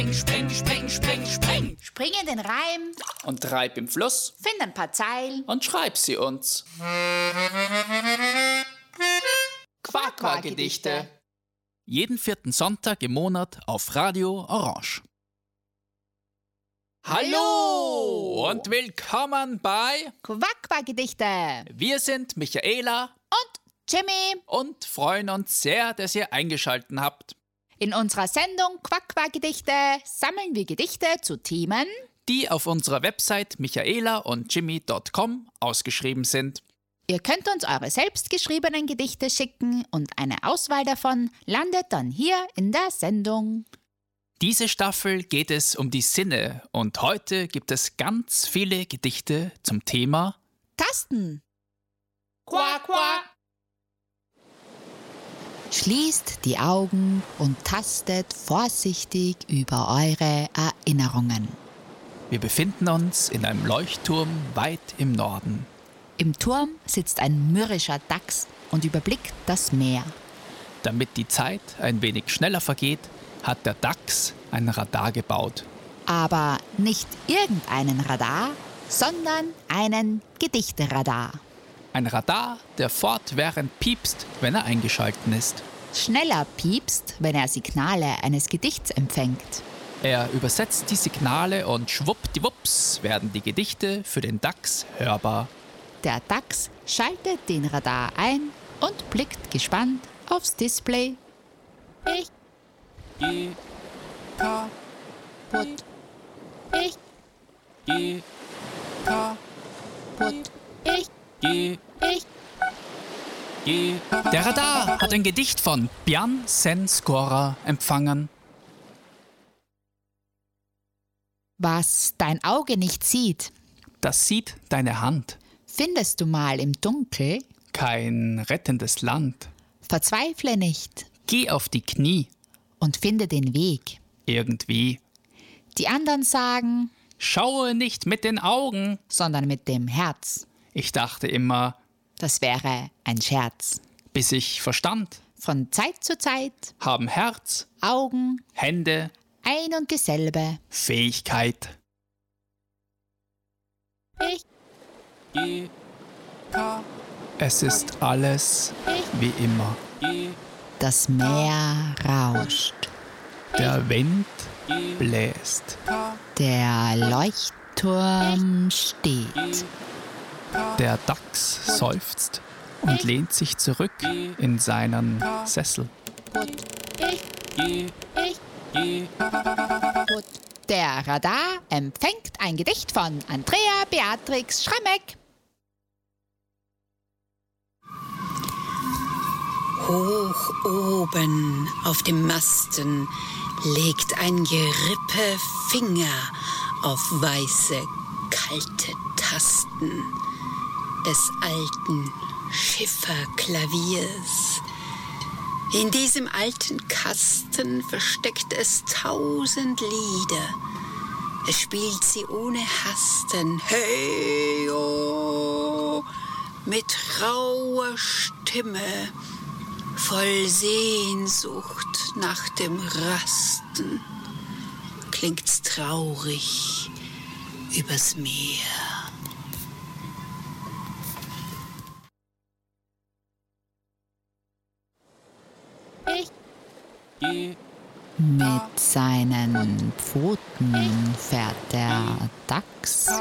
Spring, spring, spring, spring. Spring in den Reim Und treib im Fluss find ein paar Zeilen und schreib sie uns. Quack-Quack-Gedichte. Jeden 4. Sonntag im Monat auf Radio Orange. Hallo und willkommen bei Quack-Quack-Gedichte. Wir sind Michaela Und Jimmy. und freuen uns sehr, dass ihr eingeschaltet habt, In unserer Sendung Quack-Quack-Gedichte sammeln wir Gedichte zu Themen, die auf unserer Website michaelaundjimmy.com ausgeschrieben sind. Ihr könnt uns eure selbstgeschriebenen Gedichte schicken und eine Auswahl davon landet dann hier in der Sendung. Diese Staffel geht es um die Sinne und heute gibt es ganz viele Gedichte zum Thema Tasten. Quack, Quack. Schließt die Augen und tastet vorsichtig über eure Erinnerungen. Wir befinden uns in einem Leuchtturm weit im Norden. Im Turm sitzt ein mürrischer Dachs und überblickt das Meer. Damit die Zeit ein wenig schneller vergeht, hat der Dachs ein Radar gebaut. Aber nicht irgendeinen Radar, sondern einen Gedichteradar. Ein Radar, der fortwährend piepst, wenn er eingeschalten ist. Schneller piepst, wenn er Signale eines Gedichts empfängt. Er übersetzt die Signale und schwuppdiwupps werden die Gedichte für den Dachs hörbar. Der Dachs schaltet den Radar ein und blickt gespannt aufs Display. Ich G, K, put, ich G, K, put, ich G, G. Der Radar hat ein Gedicht von Bjarne Sen Skåra empfangen. Was dein Auge nicht sieht, Das sieht deine Hand. findest du mal im Dunkel. Kein rettendes Land. Verzweifle nicht Geh auf die Knie. und finde den Weg. Irgendwie. Die anderen sagen, Schaue nicht mit den Augen. sondern mit dem Herz. Ich dachte immer, Das wäre ein Scherz. bis ich verstand, Von Zeit zu Zeit, haben Herz, Augen, Hände, ein und dieselbe. Fähigkeit. Ich, G, K. Es ist alles wie immer. das Meer rauscht. Der Wind bläst. Der Leuchtturm steht. Der Dachs seufzt und lehnt sich zurück in seinen Sessel. Der Radar empfängt ein Gedicht von Andrea Beatrix Schrammeck. Hoch oben auf dem Masten legt ein Gerippe Finger auf weiße, kalte Tasten des alten Schifferklaviers. In diesem alten Kasten versteckt es 1000 Lieder. Es spielt sie ohne Hasten. Hey, oh, mit rauer Stimme, voll Sehnsucht nach dem Rasten, klingt's traurig übers Meer. Mit seinen Pfoten fährt der Dachs